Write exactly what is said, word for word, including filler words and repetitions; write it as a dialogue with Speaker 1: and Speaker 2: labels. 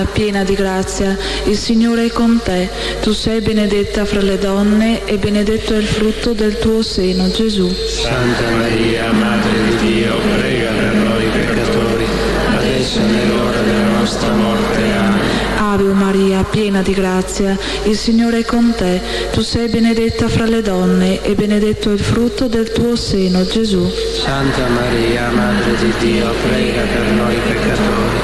Speaker 1: Piena di grazia, il Signore è con te. Tu sei benedetta fra le donne e benedetto è il frutto del tuo seno, Gesù.
Speaker 2: Santa Maria, Madre di Dio, prega per noi peccatori, adesso è nell'ora della nostra morte. Amen.
Speaker 1: Ave Maria, piena di grazia, il Signore è con te. Tu sei benedetta fra le donne e benedetto è il frutto del tuo seno, Gesù.
Speaker 2: Santa Maria, Madre di Dio, prega per noi peccatori,